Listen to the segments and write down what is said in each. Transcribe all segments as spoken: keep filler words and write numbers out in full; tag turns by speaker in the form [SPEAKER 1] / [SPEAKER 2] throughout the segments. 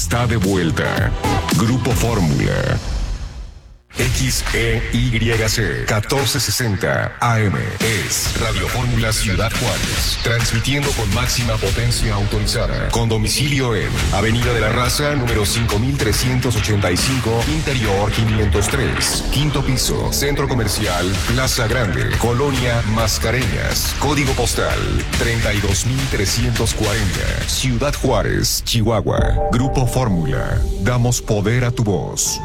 [SPEAKER 1] está de vuelta. Grupo Fórmula. X E Y C catorce sesenta A M es Radio Fórmula Ciudad Juárez, transmitiendo con máxima potencia autorizada, con domicilio en Avenida de la Raza, número cinco mil trescientos ochenta y cinco, Interior quinientos tres, quinto piso, Centro Comercial Plaza Grande, Colonia Mascareñas, código postal treinta y dos mil trescientos cuarenta, Ciudad Juárez, Chihuahua. Grupo Fórmula, damos poder a tu voz.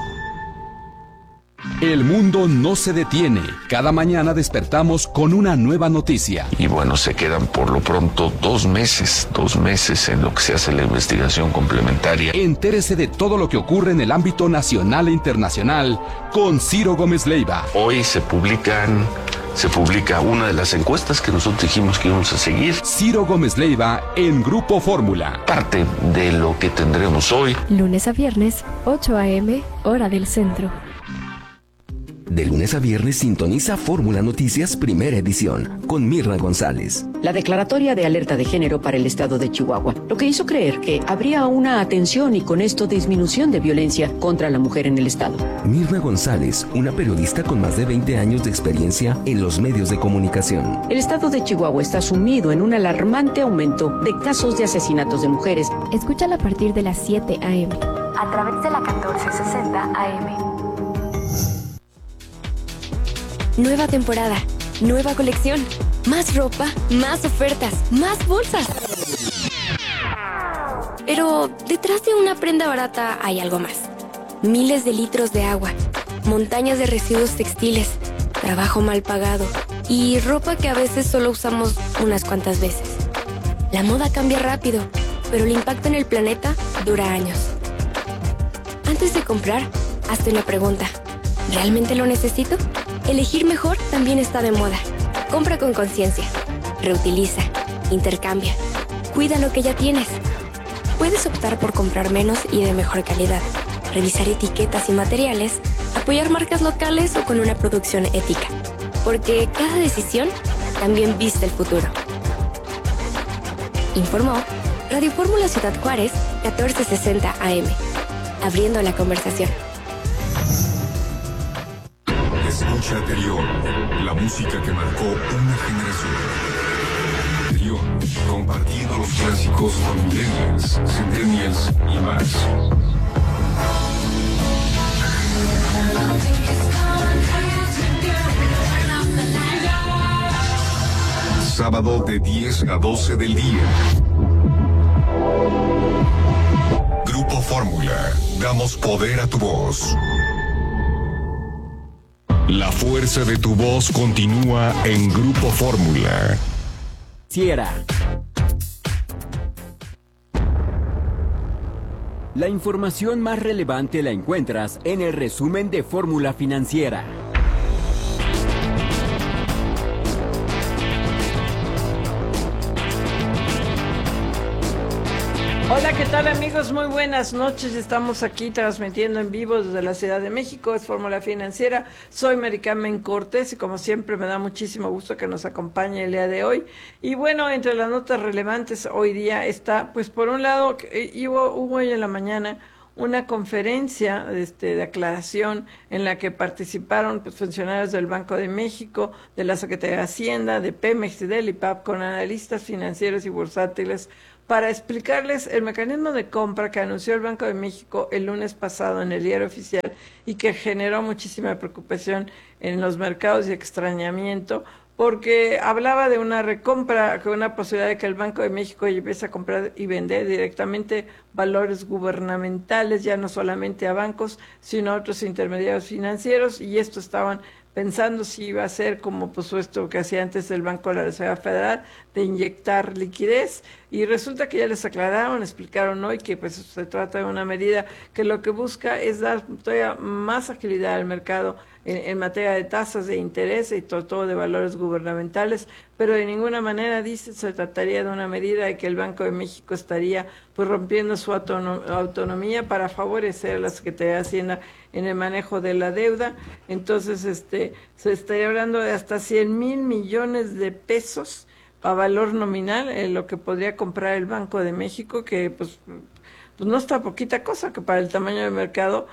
[SPEAKER 2] El mundo no se detiene. Cada mañana despertamos con una nueva noticia.
[SPEAKER 3] Y bueno, se quedan por lo pronto dos meses, dos meses en lo que se hace la investigación complementaria.
[SPEAKER 2] Entérese de todo lo que ocurre en el ámbito nacional e internacional con Ciro Gómez Leiva.
[SPEAKER 3] Hoy se publican... Se publica una de las encuestas que nosotros dijimos que íbamos a seguir.
[SPEAKER 2] Ciro Gómez Leiva en Grupo Fórmula.
[SPEAKER 3] Parte de lo que tendremos hoy.
[SPEAKER 4] Lunes a viernes, ocho a eme, hora del centro.
[SPEAKER 5] De lunes a viernes sintoniza Fórmula Noticias Primera Edición con Mirna González.
[SPEAKER 6] La declaratoria de alerta de género para el estado de Chihuahua, lo que hizo creer que habría una atención y con esto disminución de violencia contra la mujer en el estado.
[SPEAKER 5] Mirna González, una periodista con más de veinte años de experiencia en los medios de comunicación.
[SPEAKER 6] El estado de Chihuahua está sumido en un alarmante aumento de casos de asesinatos de mujeres.
[SPEAKER 4] Escúchala a partir de las siete a eme.
[SPEAKER 7] A través de la catorce sesenta A M.
[SPEAKER 4] Nueva temporada, nueva colección, más ropa, más ofertas, más bolsas. Pero detrás de una prenda barata hay algo más. Miles de litros de agua, montañas de residuos textiles, trabajo mal pagado y ropa que a veces solo usamos unas cuantas veces. La moda cambia rápido, pero el impacto en el planeta dura años. Antes de comprar, hazte una pregunta. ¿Realmente lo necesito? Elegir mejor también está de moda. Compra con conciencia. Reutiliza. Intercambia. Cuida lo que ya tienes. Puedes optar por comprar menos y de mejor calidad. Revisar etiquetas y materiales. Apoyar marcas locales o con una producción ética. Porque cada decisión también viste el futuro. Informó Radio Fórmula Ciudad Juárez, catorce sesenta A M. Abriendo la conversación.
[SPEAKER 1] Escucha Anterior, la música que marcó una generación. Anterior, compartiendo los clásicos con millennials, centennials y más. Sábado de diez a doce del día. Grupo Fórmula, damos poder a tu voz. La fuerza de tu voz continúa en Grupo Fórmula.
[SPEAKER 8] Ciera. La información más relevante la encuentras en el resumen de Fórmula Financiera.
[SPEAKER 9] Hola, ¿qué tal amigos? Muy buenas noches. Estamos aquí transmitiendo en vivo desde la Ciudad de México. Es Fórmula Financiera. Soy Mary Carmen Cortés y como siempre me da muchísimo gusto que nos acompañe el día de hoy. Y bueno, entre las notas relevantes hoy día está, pues por un lado, hubo, hubo hoy en la mañana una conferencia este, de aclaración en la que participaron pues, funcionarios del Banco de México, de la Secretaría de Hacienda, de Pemex y del I P A P, con analistas financieros y bursátiles, para explicarles el mecanismo de compra que anunció el Banco de México el lunes pasado en el diario oficial y que generó muchísima preocupación en los mercados y extrañamiento, porque hablaba de una recompra, con una posibilidad de que el Banco de México empiece a comprar y vender directamente valores gubernamentales, ya no solamente a bancos, sino a otros intermediarios financieros, y esto estaban pensando si iba a ser como pues esto que hacía antes el Banco de la Reserva Federal, de inyectar liquidez, y resulta que ya les aclararon, explicaron hoy que pues se trata de una medida que lo que busca es dar todavía más agilidad al mercado en, en materia de tasas de interés y todo, todo de valores gubernamentales, pero de ninguna manera, dice, se trataría de una medida de que el Banco de México estaría pues rompiendo su autonomía para favorecer a la Secretaría de Hacienda en el manejo de la deuda. Entonces, este, se estaría hablando de hasta cien mil millones de pesos a valor nominal, en lo que podría comprar el Banco de México, que pues pues no está poquita cosa, que para el tamaño del mercado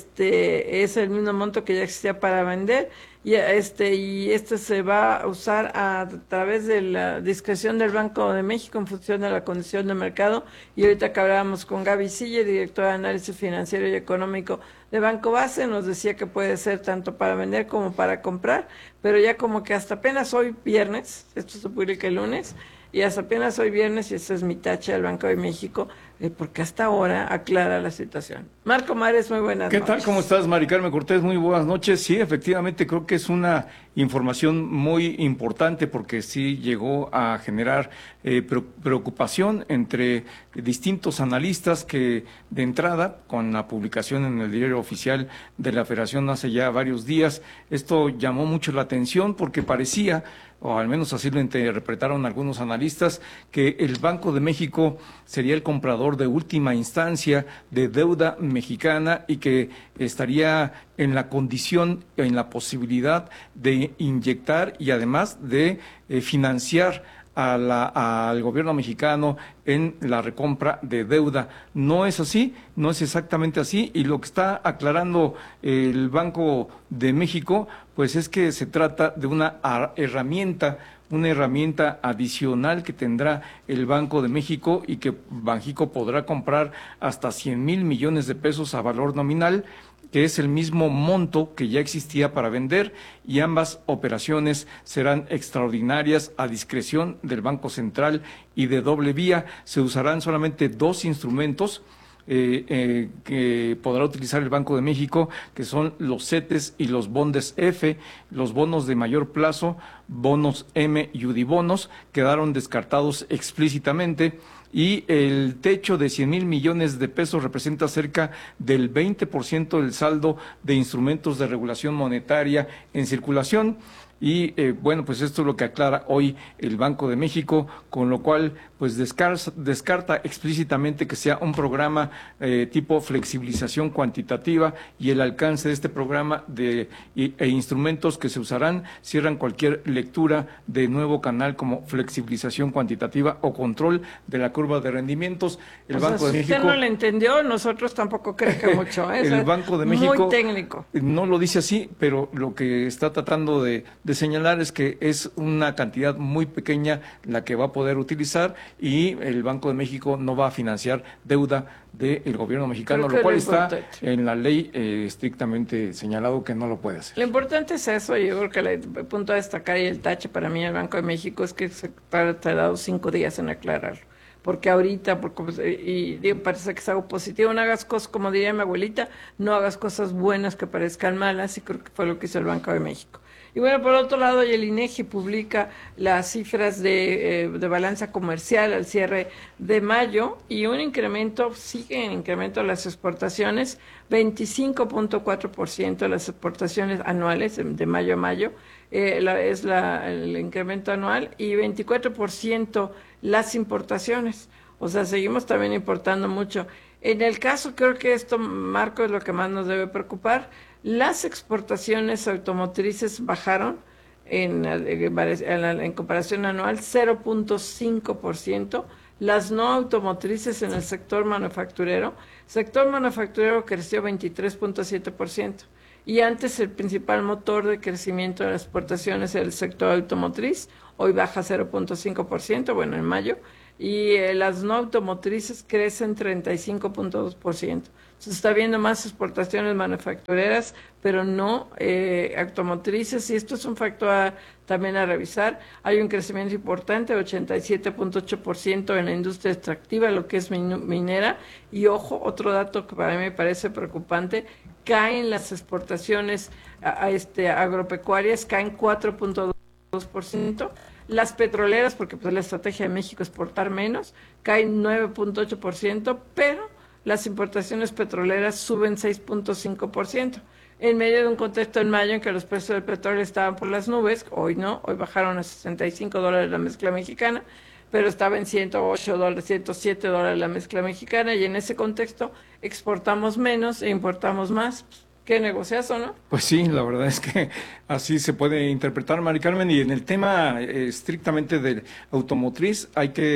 [SPEAKER 9] este es el mismo monto que ya existía para vender, y este y este se va a usar a través de la discreción del Banco de México en función de la condición de mercado. Y ahorita que hablábamos con Gaby Siller, directora de análisis financiero y económico de Banco Base, nos decía que puede ser tanto para vender como para comprar, pero ya como que hasta apenas hoy viernes, esto se publica el lunes, y hasta apenas hoy viernes, y ese es mi tache del Banco de México, eh, porque hasta ahora aclara la situación. Marco Mares, muy buenas
[SPEAKER 10] ¿Qué
[SPEAKER 9] noches.
[SPEAKER 10] ¿Qué tal? ¿Cómo estás, Mari Carmen Cortés? Muy buenas noches. Sí, efectivamente, creo que es una información muy importante porque sí llegó a generar eh, preocupación entre distintos analistas que, de entrada, con la publicación en el diario oficial de la Federación hace ya varios días, esto llamó mucho la atención porque parecía, o al menos así lo interpretaron algunos analistas, que el Banco de México sería el comprador de última instancia de deuda mexicana y que estaría en la condición, en la posibilidad de inyectar y además de eh, financiar a la, al gobierno mexicano en la recompra de deuda. No es así, no es exactamente así, y lo que está aclarando el Banco de México, pues es que se trata de una herramienta, una herramienta adicional que tendrá el Banco de México y que Banxico podrá comprar hasta cien mil millones de pesos a valor nominal, que es el mismo monto que ya existía para vender, y ambas operaciones serán extraordinarias a discreción del Banco Central y de doble vía. Se usarán solamente dos instrumentos eh, eh, que podrá utilizar el Banco de México, que son los CETES y los bondes F, los bonos de mayor plazo, bonos M y UDIbonos, quedaron descartados explícitamente. Y el techo de cien mil millones de pesos representa cerca del veinte por ciento del saldo de instrumentos de regulación monetaria en circulación. Y eh, bueno, pues esto es lo que aclara hoy el Banco de México, con lo cual pues descarta, descarta explícitamente que sea un programa eh, tipo flexibilización cuantitativa, y el alcance de este programa de, y, e instrumentos que se usarán cierran cualquier lectura de nuevo canal como flexibilización cuantitativa o control de la curva de rendimientos. El
[SPEAKER 9] o
[SPEAKER 10] Banco
[SPEAKER 9] sea,
[SPEAKER 10] de
[SPEAKER 9] si
[SPEAKER 10] México
[SPEAKER 9] usted no lo entendió, nosotros tampoco creemos que mucho. ¿eh?
[SPEAKER 10] El Banco de México
[SPEAKER 9] muy técnico.
[SPEAKER 10] No lo dice así, pero lo que está tratando de, de señalar es que es una cantidad muy pequeña la que va a poder utilizar, y el Banco de México no va a financiar deuda del gobierno mexicano, lo cual está en la ley eh, estrictamente señalado que no lo puede hacer.
[SPEAKER 9] Lo importante es eso. Yo creo que el punto a destacar y el tache para mí el Banco de México es que se ha tardado cinco días en aclararlo. Porque ahorita, porque, y digo, parece que es algo positivo, no hagas cosas, como diría mi abuelita, no hagas cosas buenas que parezcan malas, y creo que fue lo que hizo el Banco de México. Y bueno, por otro lado, el INEGI publica las cifras de, eh, de balanza comercial al cierre de mayo, y un incremento, sigue en incremento las exportaciones, veinticinco punto cuatro por ciento de las exportaciones anuales de mayo a mayo, eh, la, es la, el incremento anual, y veinticuatro por ciento las importaciones. O sea, seguimos también importando mucho. En el caso, creo que esto, Marco, es lo que más nos debe preocupar. Las exportaciones automotrices bajaron en, en, en comparación anual cero punto cinco por ciento, las no automotrices en el sector manufacturero, sector manufacturero creció veintitrés punto siete por ciento, y antes el principal motor de crecimiento de las exportaciones era el sector automotriz, hoy baja cero punto cinco por ciento, bueno, en mayo, y eh, las no automotrices crecen treinta y cinco punto dos por ciento. Se está viendo más exportaciones manufactureras, pero no eh, automotrices, y esto es un factor a, también a revisar. Hay un crecimiento importante, ochenta y siete punto ocho por ciento en la industria extractiva, lo que es min minera, y ojo, otro dato que para mí me parece preocupante, caen las exportaciones a, a este, agropecuarias, caen cuatro punto dos por ciento. Las petroleras, porque pues la estrategia de México es exportar menos, caen nueve punto ocho por ciento, pero las importaciones petroleras suben seis punto cinco por ciento. En medio de un contexto en mayo en que los precios del petróleo estaban por las nubes, hoy no, hoy bajaron a sesenta y cinco dólares la mezcla mexicana, pero estaba en ciento ocho dólares, ciento siete dólares la mezcla mexicana, y en ese contexto exportamos menos e importamos más. Qué negociazo, ¿no?
[SPEAKER 10] Pues sí, la verdad es que así se puede interpretar, Mari Carmen, y en el tema eh, estrictamente del automotriz hay que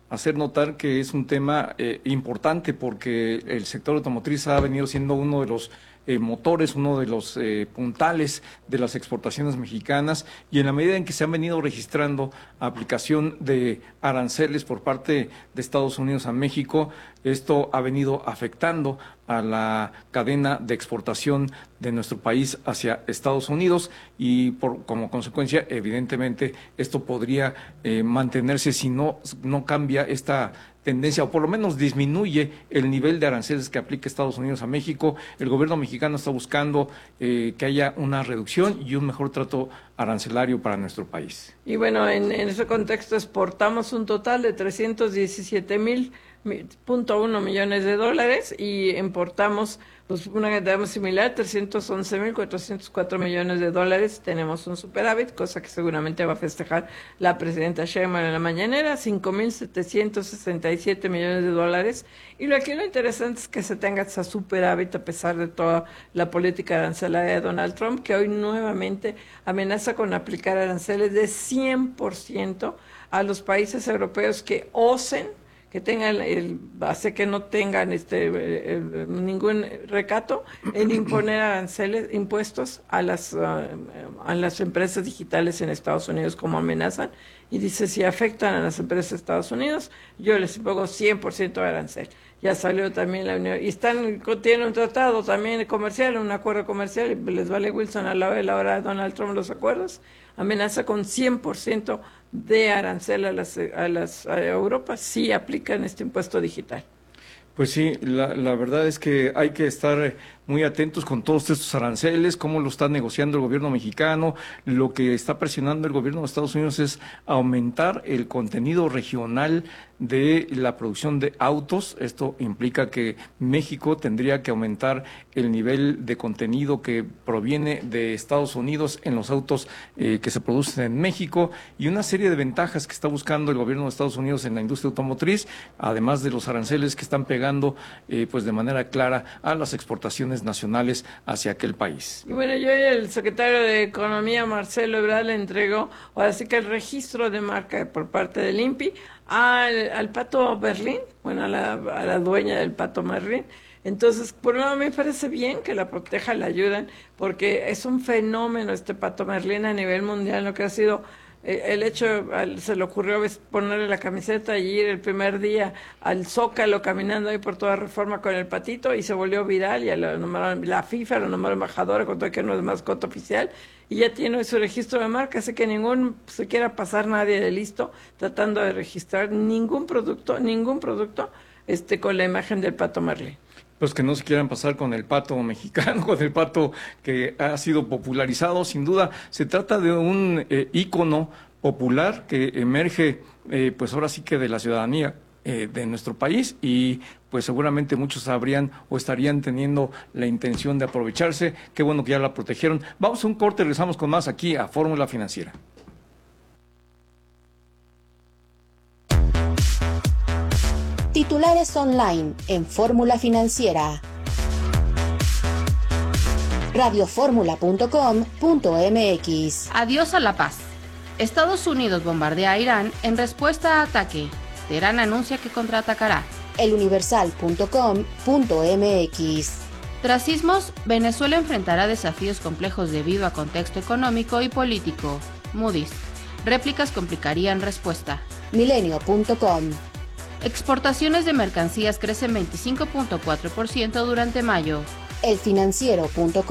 [SPEAKER 10] hacer notar que es un tema eh, importante porque el sector automotriz ha venido siendo uno de los Eh, motores, uno de los eh, puntales de las exportaciones mexicanas, y en la medida en que se han venido registrando aplicación de aranceles por parte de Estados Unidos a México, esto ha venido afectando a la cadena de exportación de nuestro país hacia Estados Unidos y por, como consecuencia, evidentemente, esto podría eh, mantenerse si no, no cambia esta tendencia, o por lo menos disminuye el nivel de aranceles que aplica Estados Unidos a México. El gobierno mexicano está buscando eh, que haya una reducción y un mejor trato arancelario para nuestro país.
[SPEAKER 9] Y bueno, en, en ese contexto exportamos un total de trescientos diecisiete mil punto uno millones de dólares y importamos pues una cantidad similar, trescientos once mil cuatrocientos cuatro millones de dólares. Tenemos un superávit, cosa que seguramente va a festejar la presidenta Sheinbaum en la mañanera, cinco mil setecientos sesenta y siete millones de dólares. Y lo aquí lo interesante es que se tenga ese superávit a pesar de toda la política arancelaria de Donald Trump, que hoy nuevamente amenaza con aplicar aranceles de cien por ciento a los países europeos que osen, que tengan el, hace que no tengan este el, ningún recato en imponer aranceles, impuestos a las uh, a las empresas digitales en Estados Unidos como amenazan, y dice si afectan a las empresas de Estados Unidos, yo les pongo cien por ciento de arancel. Ya salió también la Unión, y están tienen un tratado también comercial, un acuerdo comercial, y les vale Wilson a la hora de la hora de Donald Trump los acuerdos, amenaza con cien por ciento de arancel a las a las a Europa si aplican este impuesto digital.
[SPEAKER 10] Pues sí, la, la verdad es que hay que estar muy atentos con todos estos aranceles, cómo lo está negociando el gobierno mexicano. Lo que está presionando el gobierno de Estados Unidos es aumentar el contenido regional de la producción de autos. Esto implica que México tendría que aumentar el nivel de contenido que proviene de Estados Unidos en los autos eh, que se producen en México, y una serie de ventajas que está buscando el gobierno de Estados Unidos en la industria automotriz, además de los aranceles que están pegando eh, pues de manera clara a las exportaciones nacionales hacia aquel país.
[SPEAKER 9] Y bueno, yo y el secretario de Economía, Marcelo Ebrard, le entregó, ahora sí que el registro de marca por parte del I N P I al, al Pato Berlín, bueno, a la, a la dueña del Pato Berlín. Entonces, por un lado me parece bien que la proteja, la ayuden, porque es un fenómeno este Pato Berlín a nivel mundial, lo que ha sido el hecho, se le ocurrió ponerle la camiseta y ir el primer día al Zócalo caminando ahí por toda Reforma con el patito, y se volvió viral, y la, la FIFA lo nombró embajadora, con todo que no es mascota oficial, y ya tiene su registro de marca, así que ningún se quiera pasar nadie de listo tratando de registrar ningún producto, ningún producto este con la imagen del Pato Marley.
[SPEAKER 10] Pues que no se quieran pasar con el pato mexicano, con el pato que ha sido popularizado. Sin duda, se trata de un eh, ícono popular que emerge, eh, pues ahora sí que de la ciudadanía eh, de nuestro país, y pues seguramente muchos habrían o estarían teniendo la intención de aprovecharse. Qué bueno que ya la protegieron. Vamos a un corte, regresamos con más aquí a Fórmula Financiera.
[SPEAKER 11] Titulares online en Fórmula Financiera. radio fórmula punto com punto m x.
[SPEAKER 12] Adiós a la paz. Estados Unidos bombardea a Irán en respuesta a ataque. Teherán anuncia que contraatacará.
[SPEAKER 11] el universal punto com punto m x.
[SPEAKER 12] Tras sismos, Venezuela enfrentará desafíos complejos debido a contexto económico y político. Moody's. Réplicas complicarían respuesta.
[SPEAKER 11] milenio punto com.
[SPEAKER 12] Exportaciones de mercancías crecen veinticinco punto cuatro por ciento durante mayo.
[SPEAKER 11] el financiero punto com